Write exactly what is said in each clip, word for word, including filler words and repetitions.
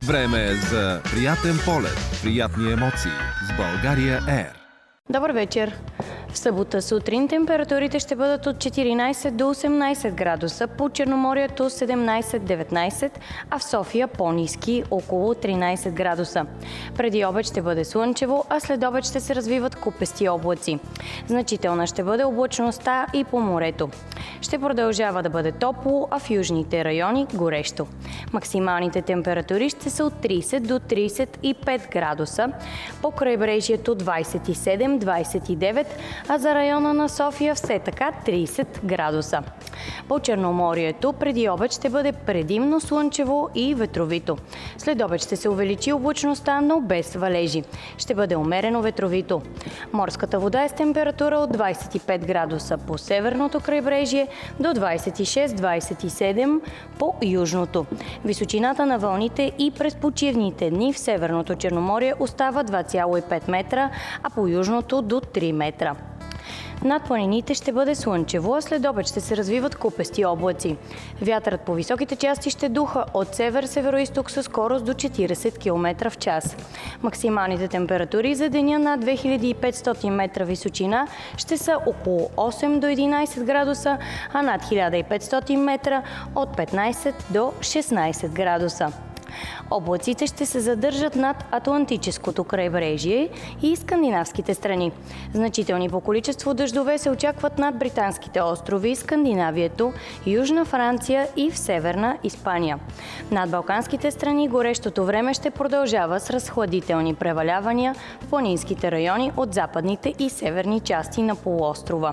Време е за приятен полет, приятни емоции с България Ер. Добър вечер! В събота сутрин температурите ще бъдат от четиринайсет до осемнайсет градуса, по Черноморието седемнайсет до деветнайсет, а в София по-ниски около тринайсет градуса. Преди обед ще бъде слънчево, а след обед ще се развиват купести облаци. Значителна ще бъде облачността и по морето. Ще продължава да бъде топло, а в южните райони горещо. Максималните температури ще са от трийсет до трийсет и пет градуса, по крайбрежието двайсет и седем до двайсет и девет, а за района на София все така трийсет градуса. По Черноморието преди обед ще бъде предимно слънчево и ветровито. След обед ще се увеличи облачността, но без валежи. Ще бъде умерено ветровито. Морската вода е с температура от двайсет и пет градуса по северното крайбрежие до двайсет и шест до двайсет и седем по южното. Височината на вълните и през почивните дни в северното Черноморие остава два цяло и пет метра, а по южното до три метра. Над планините ще бъде слънчево, а след обед ще се развиват купести облаци. Вятърът по високите части ще духа от север-североизток със скорост до четирийсет километра в час. Максималните температури за деня на две хиляди и петстотин метра височина ще са около осем до единайсет градуса, а над хиляда и петстотин метра от петнайсет до шестнайсет градуса. Облаците ще се задържат над Атлантическото крайбрежие и скандинавските страни. Значителни по количество дъждове се очакват над Британските острови, Скандинавието, Южна Франция и в Северна Испания. Над Балканските страни горещото време ще продължава с разхладителни превалявания в планинските райони от западните и северни части на полуострова.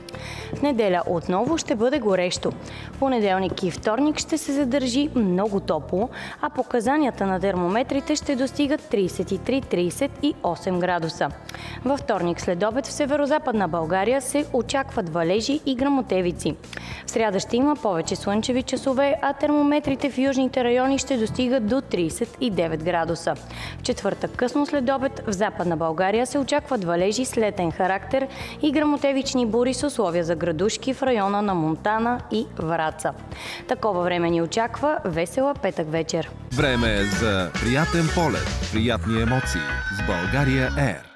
В неделя отново ще бъде горещо. В понеделник и вторник ще се задържи много топло, а показанията на термометрите ще достигат трийсет и три до трийсет и осем градуса. Във вторник след обед в северозападна България се очакват валежи и гръмотевици. В сряда ще има повече слънчеви часове, а термометрите в южните райони ще достигат до трийсет и девет градуса. В четвъртък късно след обед в Западна България се очакват валежи с летен характер и гръмотевични бури с условия за градушки в района на Монтана и Враца. Такова време ни очаква весела петък вечер. Време е за приятен полет, приятни емоции с България Ер.